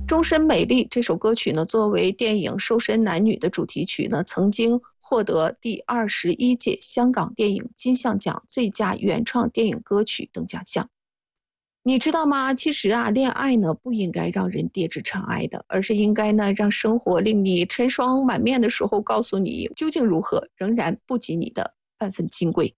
终身美丽这首歌曲呢，作为电影《瘦身男女》的主题曲呢，曾经获得第21届香港电影金像奖最佳原创电影歌曲等奖项。你知道吗？其实啊，恋爱呢不应该让人跌至尘埃的，而是应该呢让生活令你陈霜满面的时候，告诉你究竟如何，仍然不及你的半分金贵。